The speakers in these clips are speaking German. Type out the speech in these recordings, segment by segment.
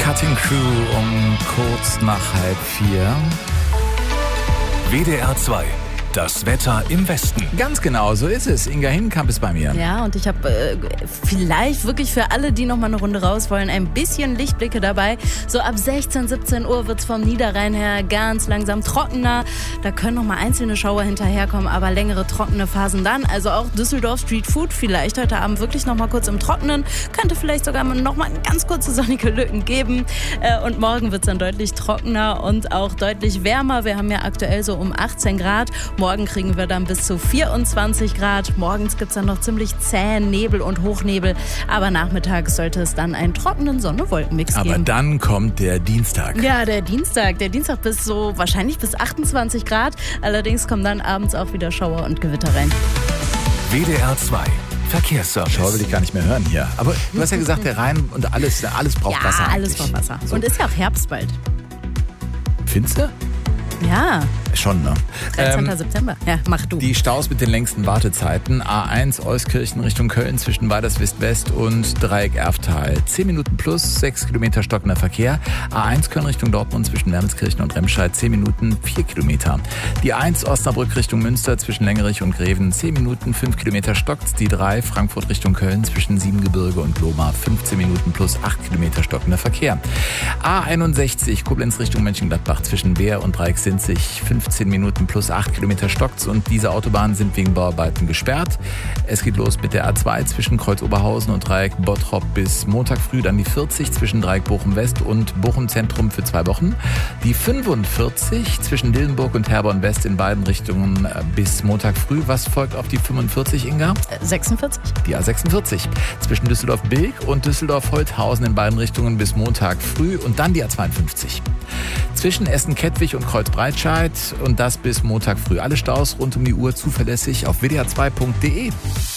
Cutting Crew um kurz nach 3:30. WDR 2. Das Wetter im Westen. Ganz genau, so ist es. Inga Hinkamp ist bei mir. Ja, und ich habe vielleicht wirklich für alle, die noch mal eine Runde raus wollen, ein bisschen Lichtblicke dabei. So ab 16, 17 Uhr wird es vom Niederrhein her ganz langsam trockener. Da können noch mal einzelne Schauer hinterherkommen, aber längere trockene Phasen dann. Also auch Düsseldorf Street Food vielleicht heute Abend wirklich noch mal kurz im Trockenen. Könnte vielleicht sogar noch mal ganz kurze sonnige Lücken geben. Und morgen wird es dann deutlich trockener und auch deutlich wärmer. Wir haben ja aktuell so um 18 Grad. Morgen kriegen wir dann bis zu 24 Grad. Morgens gibt es dann noch ziemlich zähen Nebel und Hochnebel. Aber nachmittags sollte es dann einen trockenen Sonne-Wolken-Mix geben. Aber dann kommt der Dienstag. Ja, der Dienstag bis wahrscheinlich bis 28 Grad. Allerdings kommen dann abends auch wieder Schauer und Gewitter rein. WDR 2. Verkehrsservice. Schau, will ich gar nicht mehr hören hier. Aber du hast ja gesagt, der Rhein und alles braucht Wasser. Ja, alles braucht Wasser. So. Und ist ja auch Herbst bald. Findest du? Ja. Schon, ne? 13. September. Ja, mach du. Die Staus mit den längsten Wartezeiten. A1 Euskirchen Richtung Köln zwischen Weiderswist-West und Dreieck Erftal. 10 Minuten plus, 6 Kilometer stockender Verkehr. A1 Köln Richtung Dortmund zwischen Wermelskirchen und Remscheid. 10 Minuten, 4 Kilometer. Die 1 Osnabrück Richtung Münster zwischen Längerich und Greven. 10 Minuten, 5 Kilometer stockt's. Die 3 Frankfurt Richtung Köln zwischen Siebengebirge und Lohmar. 15 Minuten plus 8 Kilometer stockender Verkehr. A61 Koblenz Richtung Mönchengladbach zwischen Wehr und Dreieck-Sinzig. 15 Minuten plus 8 Kilometer stockt's und diese Autobahnen sind wegen Bauarbeiten gesperrt. Es geht los mit der A2 zwischen Kreuz Oberhausen und Dreieck Bottrop bis Montag früh, dann die 40 zwischen Dreieck Bochum West und Bochum Zentrum für 2 Wochen. Die 45 zwischen Dillenburg und Herborn West in beiden Richtungen bis Montag früh. Was folgt auf die 45, Inga? 46. Die A46 zwischen Düsseldorf-Bilk und Düsseldorf-Holthausen in beiden Richtungen bis Montag früh und dann die A52. Zwischen Essen-Kettwig und Kreuz-Breitscheid und das bis Montag früh. Alle Staus rund um die Uhr zuverlässig auf wdr2.de.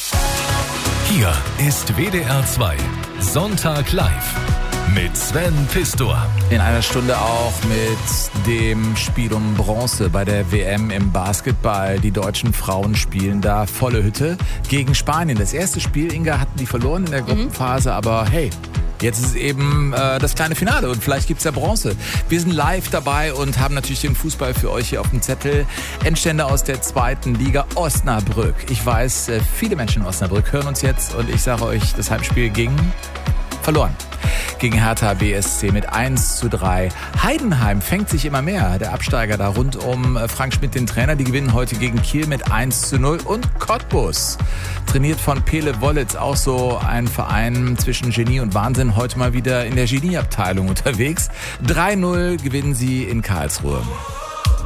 Hier ist WDR 2. Sonntag live. Mit Sven Pistor. In einer Stunde auch mit dem Spiel um Bronze bei der WM im Basketball. Die deutschen Frauen spielen da volle Hütte gegen Spanien. Das erste Spiel, Inga, hatten die verloren in der Gruppenphase, aber hey, jetzt ist es eben das kleine Finale und vielleicht gibt's ja Bronze. Wir sind live dabei und haben natürlich den Fußball für euch hier auf dem Zettel. Endstände aus der 2. Liga Osnabrück. Ich weiß, viele Menschen in Osnabrück hören uns jetzt und ich sage euch, das Heimspiel ging verloren. Gegen Hertha BSC mit 1:3. Heidenheim fängt sich immer mehr. Der Absteiger da rund um Frank Schmidt, den Trainer. Die gewinnen heute gegen Kiel mit 1:0. Und Cottbus, trainiert von Pele Wollitz, auch so ein Verein zwischen Genie und Wahnsinn, heute mal wieder in der Genieabteilung unterwegs. 3:0 gewinnen sie in Karlsruhe.